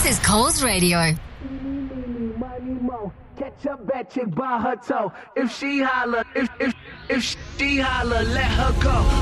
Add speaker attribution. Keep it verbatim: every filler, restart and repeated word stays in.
Speaker 1: This is Coles Radio.
Speaker 2: Catch a bad chick by her toe. If she holler, if if if she holler, let her go.